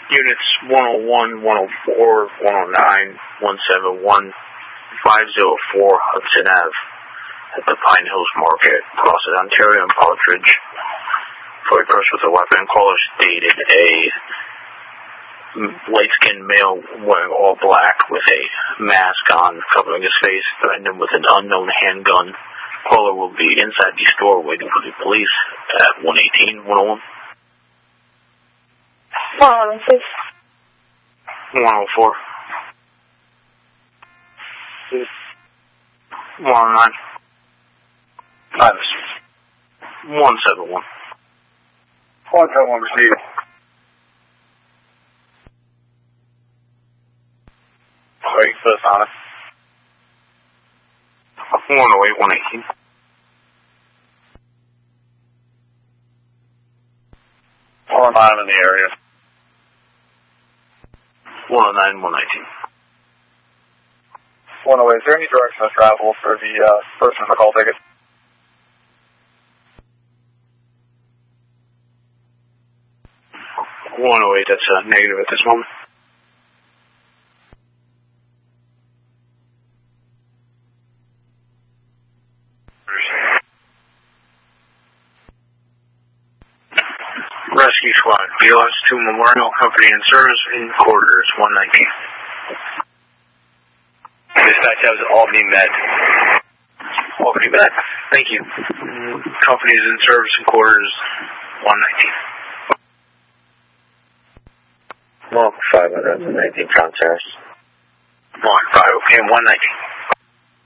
Units 101, 104, 109, 171, 504 Hudson Ave at the Pine Hills Market, Crossett, Ontario, and Partridge. For a person with a weapon, caller stated a light-skinned male wearing all black with a mask on, covering his face, threatened him with an unknown handgun. Caller will be inside the store waiting for the police at 118, 101. 104. 109. 171. 171 received. Alright, first honest. 108, 118. 109 in the area. 109, 119. 108, is there any direction of travel for the person with the call ticket? That's negative at this moment. Rescue Squad, BLS 2 Memorial Company in service in quarters 119. Dispatch has Albany Med. Albany Med, thank you. Companies in service in quarters 119. Mark 519 Front Terrace. Mark 5, okay, 119.